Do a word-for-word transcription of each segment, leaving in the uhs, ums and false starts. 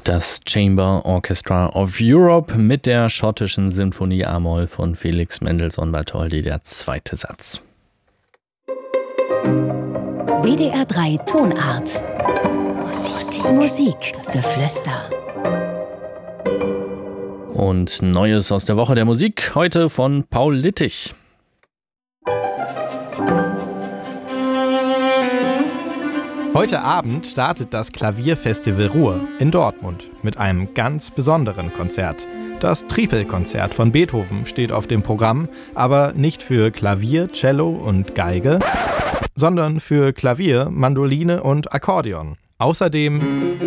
Das Chamber Orchestra of Europe mit der schottischen Sinfonie A-Moll von Felix Mendelssohn Bartholdy, der zweite Satz. W D R drei Tonart. Musik. Musikgeflüster. Und Neues aus der Woche der Musik, heute von Paul Littich. Heute Abend startet das Klavierfestival Ruhr in Dortmund mit einem ganz besonderen Konzert. Das Tripelkonzert von Beethoven steht auf dem Programm, aber nicht für Klavier, Cello und Geige, sondern für Klavier, Mandoline und Akkordeon. Außerdem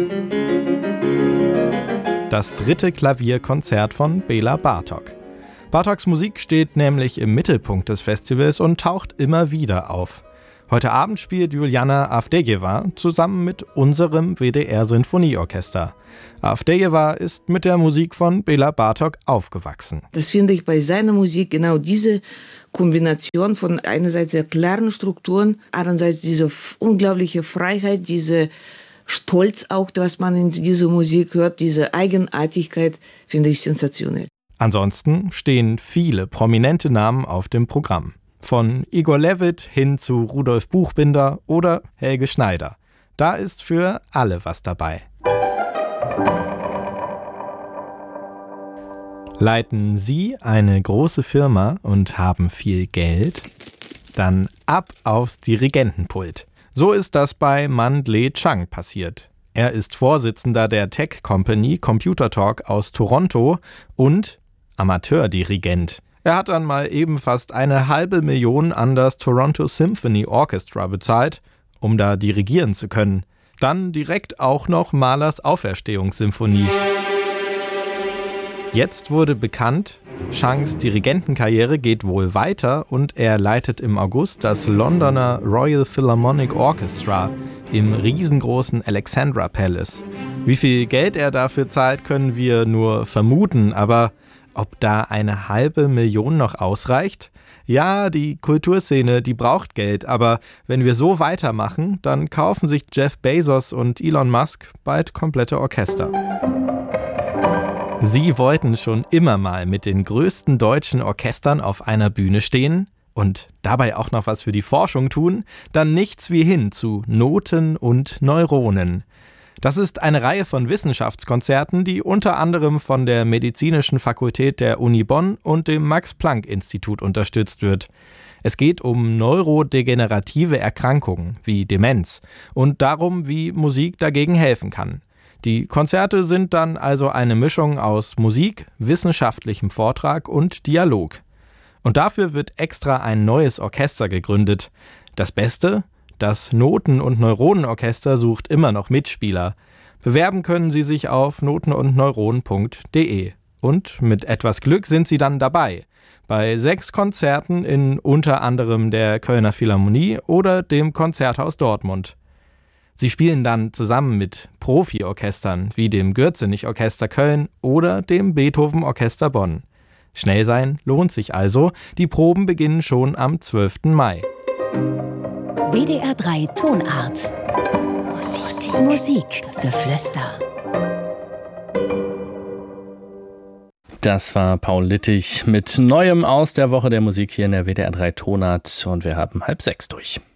das dritte Klavierkonzert von Bela Bartok. Bartoks Musik steht nämlich im Mittelpunkt des Festivals und taucht immer wieder auf. Heute Abend spielt Juliana Avdejewa zusammen mit unserem W D R-Sinfonieorchester. Avdejewa ist mit der Musik von Bela Bartok aufgewachsen. Das finde ich bei seiner Musik genau diese Kombination von einerseits sehr klaren Strukturen, andererseits diese unglaubliche Freiheit, diese Stolz auch, was man in dieser Musik hört, diese Eigenartigkeit, finde ich sensationell. Ansonsten stehen viele prominente Namen auf dem Programm. Von Igor Levit hin zu Rudolf Buchbinder oder Helge Schneider. Da ist für alle was dabei. Leiten Sie eine große Firma und haben viel Geld? Dann ab aufs Dirigentenpult. So ist das bei Mandle Chang passiert. Er ist Vorsitzender der Tech-Company Computer Talk aus Toronto und Amateurdirigent. Er hat dann mal eben fast eine halbe Million an das Toronto Symphony Orchestra bezahlt, um da dirigieren zu können. Dann direkt auch noch Mahlers Auferstehungssymphonie. Jetzt wurde bekannt, Changs Dirigentenkarriere geht wohl weiter und er leitet im August das Londoner Royal Philharmonic Orchestra im riesengroßen Alexandra Palace. Wie viel Geld er dafür zahlt, können wir nur vermuten, aber ob da eine halbe Million noch ausreicht? Ja, die Kulturszene, die braucht Geld, aber wenn wir so weitermachen, dann kaufen sich Jeff Bezos und Elon Musk bald komplette Orchester. Sie wollten schon immer mal mit den größten deutschen Orchestern auf einer Bühne stehen und dabei auch noch was für die Forschung tun? Dann nichts wie hin zu Noten und Neuronen. Das ist eine Reihe von Wissenschaftskonzerten, die unter anderem von der Medizinischen Fakultät der Uni Bonn und dem Max-Planck-Institut unterstützt wird. Es geht um neurodegenerative Erkrankungen wie Demenz und darum, wie Musik dagegen helfen kann. Die Konzerte sind dann also eine Mischung aus Musik, wissenschaftlichem Vortrag und Dialog. Und dafür wird extra ein neues Orchester gegründet. Das Beste? Das Noten- und Neuronenorchester sucht immer noch Mitspieler. Bewerben können Sie sich auf noten und neuronen punkt de. Und mit etwas Glück sind Sie dann dabei. Bei sechs Konzerten in unter anderem der Kölner Philharmonie oder dem Konzerthaus Dortmund. Sie spielen dann zusammen mit Profi-Orchestern wie dem Gürzenich-Orchester Köln oder dem Beethoven-Orchester Bonn. Schnell sein lohnt sich also. Die Proben beginnen schon am zwölften Mai. W D R drei Tonart. Musik. Musikgeflüster. Das war Paul Littich mit Neuem aus der Woche der Musik hier in der W D R drei Tonart und wir haben halb sechs durch.